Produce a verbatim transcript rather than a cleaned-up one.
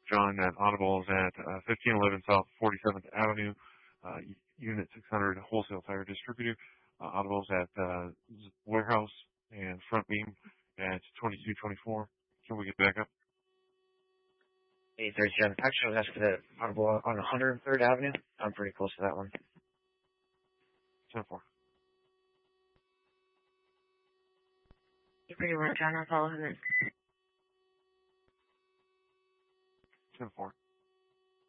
John, that Audible is at uh, fifteen eleven South forty-seventh Avenue, uh, Unit six hundred, Wholesale Tire Distributor. Uh, Audible's at uh, Warehouse and Front Beam at twenty-two twenty-four. Can we get back up? eight thirty John. Actually, that's for the Audible on one hundred third Avenue. I'm pretty close to that one. ten four. You're pretty much John. That's all of it. ten four.